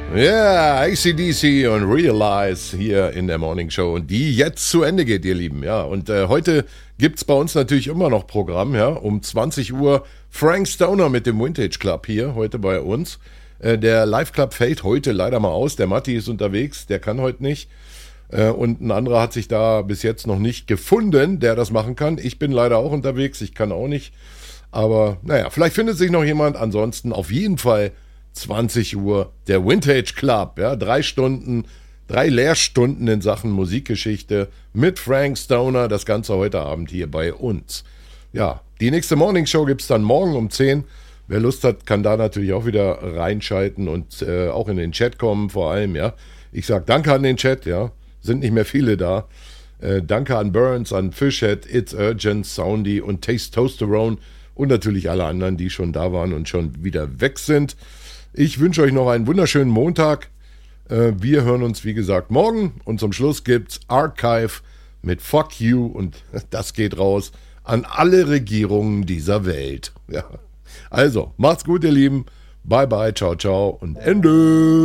Ja, AC/DC und Realize hier in der Morning Show und die jetzt zu Ende geht, ihr Lieben. Ja, und heute gibt's bei uns natürlich immer noch Programm, ja, um 20 Uhr Frank Stoner mit dem Vintage Club hier heute bei uns. Der Live Club fällt heute leider mal aus, der Matti ist unterwegs, der kann heute nicht. Und ein anderer hat sich da bis jetzt noch nicht gefunden, der das machen kann. Ich bin leider auch unterwegs, ich kann auch nicht. Aber naja, vielleicht findet sich noch jemand. Ansonsten auf jeden Fall 20 Uhr der Vintage Club. Ja, 3 Stunden, 3 Lehrstunden in Sachen Musikgeschichte mit Frank Stoner. Das Ganze heute Abend hier bei uns. Ja, die nächste Morning Show gibt's dann morgen um 10. Wer Lust hat, kann da natürlich auch wieder reinschalten und auch in den Chat kommen vor allem. Ja, ich sag danke an den Chat. Ja, sind nicht mehr viele da. Danke an Burns, an Fishhead, It's Urgent, Soundy und Testosterone und natürlich alle anderen, die schon da waren und schon wieder weg sind. Ich wünsche euch noch einen wunderschönen Montag. Wir hören uns, wie gesagt, morgen. Und zum Schluss gibt's Archive mit Fuck You. Und das geht raus an alle Regierungen dieser Welt. Ja. Also, macht's gut, ihr Lieben. Bye, bye, ciao, ciao und Ende.